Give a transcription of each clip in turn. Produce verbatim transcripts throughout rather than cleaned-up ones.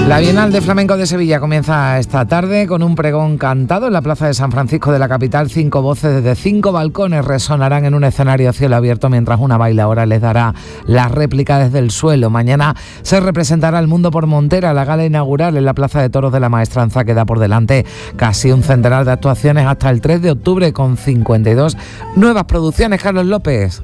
La Bienal de Flamenco de Sevilla comienza esta tarde con un pregón cantado en la Plaza de San Francisco de la capital. Cinco voces desde cinco balcones resonarán en un escenario a cielo abierto, mientras una bailaora les dará la réplica desde el suelo. Mañana se representará El Mundo por Montera, la gala inaugural en la Plaza de Toros de la Maestranza, que da por delante casi un centenar de actuaciones hasta el tres de octubre, con cincuenta y dos nuevas producciones. Carlos López.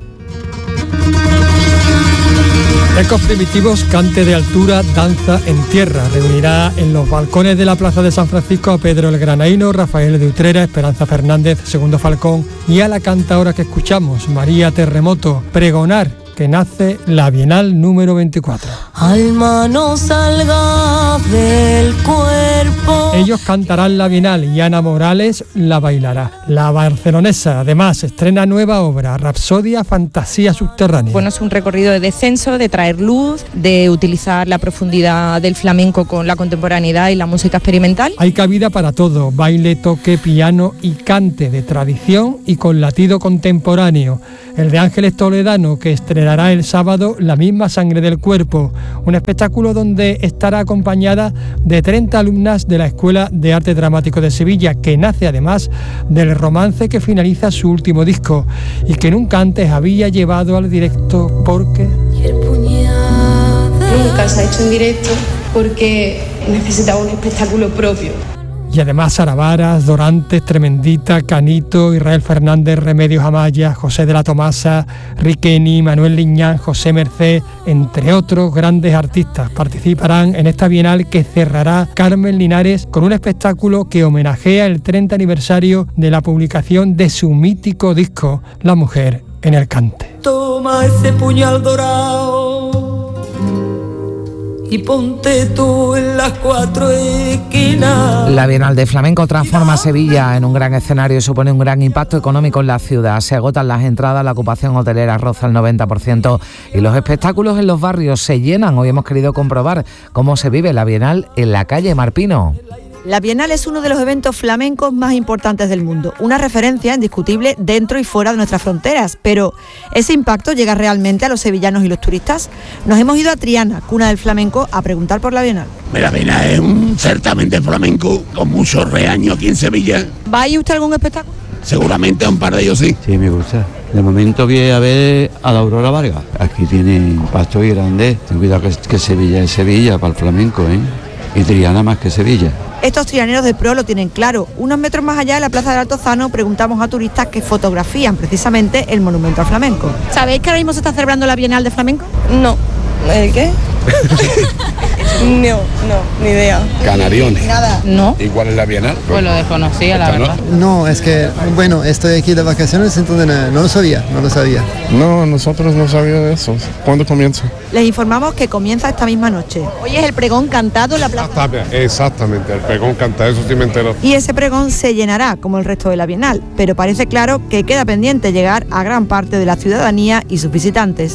Ecos primitivos, cante de altura, danza en tierra. Reunirá en los balcones de la Plaza de San Francisco a Pedro el Granaíno, Rafael de Utrera, Esperanza Fernández, Segundo Falcón y a la cantaora que escuchamos, María Terremoto, pregonar que nace la Bienal número veinticuatro. Alma no salga del cuerpo. Ellos cantarán la Bienal y Ana Morales la bailará. La barcelonesa además estrena nueva obra, Rapsodia Fantasía Subterránea. Bueno, es un recorrido de descenso, de traer luz, de utilizar la profundidad del flamenco con la contemporaneidad y la música experimental. Hay cabida para todo, baile, toque, piano y cante de tradición y con latido contemporáneo. El de Ángeles Toledano, que estrenará el sábado La misma sangre del cuerpo, un espectáculo donde estará acompañada de treinta alumnas de la Escuela de Arte Dramático de Sevilla, que nace además del romance que finaliza su último disco y que nunca antes había llevado al directo porque... Nunca se ha hecho en directo porque necesitaba un espectáculo propio. Y además Sara Varas, Dorantes, Tremendita, Canito, Israel Fernández, Remedios Amaya, José de la Tomasa, Riqueni, Manuel Liñán, José Merced, entre otros grandes artistas, participarán en esta Bienal que cerrará Carmen Linares con un espectáculo que homenajea el treinta aniversario de la publicación de su mítico disco, La mujer en el cante. Toma ese puñal dorado y ponte tú en las cuatro esquinas. La Bienal de Flamenco transforma Sevilla en un gran escenario y supone un gran impacto económico en la ciudad. Se agotan las entradas, la ocupación hotelera roza el noventa por ciento y los espectáculos en los barrios se llenan. Hoy hemos querido comprobar cómo se vive la Bienal en la calle Marpino. La Bienal es uno de los eventos flamencos más importantes del mundo, una referencia indiscutible dentro y fuera de nuestras fronteras, pero ¿ese impacto llega realmente a los sevillanos y los turistas? Nos hemos ido a Triana, cuna del flamenco, a preguntar por la Bienal. La Bienal es un certamen de flamenco con mucho reaño aquí en Sevilla. ¿Va a ir usted a algún espectáculo? Seguramente a un par de ellos sí. Sí, me gusta. De momento voy a ver a la Aurora Vargas. Aquí tiene impacto y grande. Ten cuidado que, que Sevilla es Sevilla para el flamenco, ¿eh? Y Triana más que Sevilla. Estos trianeros de pro lo tienen claro. Unos metros más allá, en la Plaza del Altozano, preguntamos a turistas que fotografían precisamente el monumento al flamenco. ¿Sabéis que ahora mismo se está celebrando la Bienal de Flamenco? No. ¿El qué? No, no, ni idea. Canariones. Nada. ¿No? ¿Y cuál es la Bienal? Pues lo desconocía, la verdad. No, es que, bueno, estoy aquí de vacaciones, entonces no, no lo sabía, no lo sabía. No, nosotros no sabíamos de eso. ¿Cuándo comienza? Les informamos que comienza esta misma noche. Hoy es el pregón cantado en la plaza. Exactamente, el pregón canta, eso sí me entero. Y ese pregón se llenará como el resto de la Bienal, pero parece claro que queda pendiente llegar a gran parte de la ciudadanía y sus visitantes.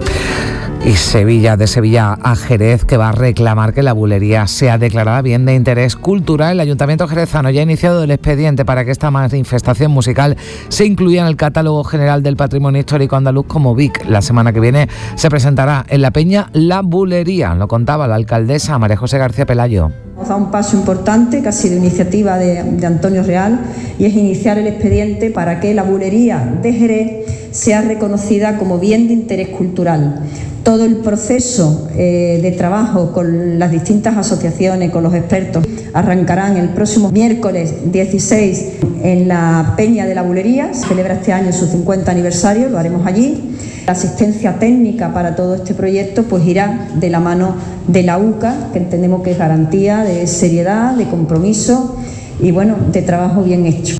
Y Sevilla, de Sevilla a Jerez, que va a reclamar que la bulería sea declarada bien de interés cultural. El Ayuntamiento jerezano ya ha iniciado el expediente para que esta manifestación musical se incluya en el catálogo general del patrimonio histórico andaluz como B I C. La semana que viene se presentará en La Peña La Bulería, lo contaba la alcaldesa María José García Pelayo. Hemos dado un paso importante, que ha sido iniciativa de, de Antonio Real, y es iniciar el expediente para que la bulería de Jerez sea reconocida como bien de interés cultural. Todo el proceso eh, de trabajo con las distintas asociaciones, con los expertos, arrancarán el próximo miércoles dieciséis en la Peña de la Bulería. Se celebra este año su cincuenta aniversario, lo haremos allí. La asistencia técnica para todo este proyecto pues irá de la mano de la U C A, que entendemos que es garantía de seriedad, de compromiso y bueno, de trabajo bien hecho.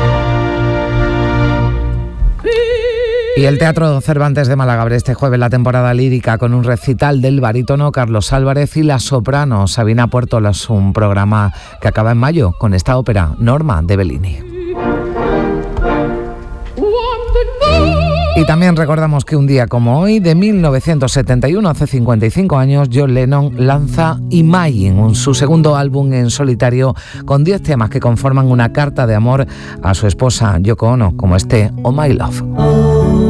Y el Teatro Cervantes de Málaga abre este jueves la temporada lírica con un recital del barítono Carlos Álvarez y la soprano Sabina Puertolas, un programa que acaba en mayo con esta ópera, Norma, de Bellini. Y también recordamos que un día como hoy, de mil novecientos setenta y uno, hace cincuenta y cinco años, John Lennon lanza Imagine, su segundo álbum en solitario con diez temas que conforman una carta de amor a su esposa Yoko Ono, como este Oh My Love.